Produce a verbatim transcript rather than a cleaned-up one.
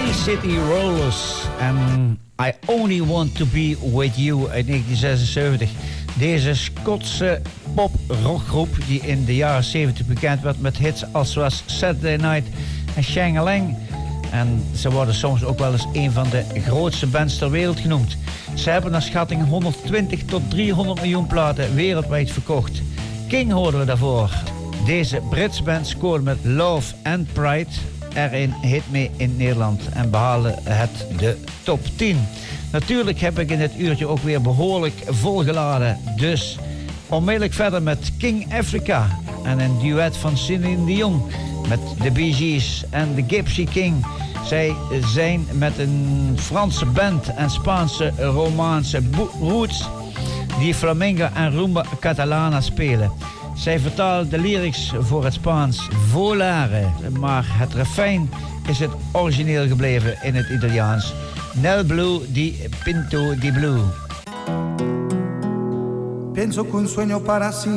City Rollers en I Only Want To Be With You uit negentien zesenzeventig. Deze Schotse pop-rockgroep die in de jaren zeventig bekend werd met hits als zoals Saturday Night en Shang-a-Lang. En ze worden soms ook wel eens een van de grootste bands ter wereld genoemd. Ze hebben naar schatting honderdtwintig tot driehonderd miljoen platen wereldwijd verkocht. King hoorden we daarvoor. Deze Britse band scoorde met Love and Pride er een hit mee in Nederland en behaalde het de top tien. Natuurlijk heb ik in dit uurtje ook weer behoorlijk volgeladen. Dus onmiddellijk verder met King Africa en een duet van Celine Dion met de Bee Gees en de Gypsy King. Zij zijn met een Franse band en Spaanse Romaanse roots die flamenco en rumba catalana spelen. Zij vertalen de lyrics voor het Spaans volare, maar het refrein is het origineel gebleven in het Italiaans. Nel blu di Pinto di Blu. Penso che un sogno para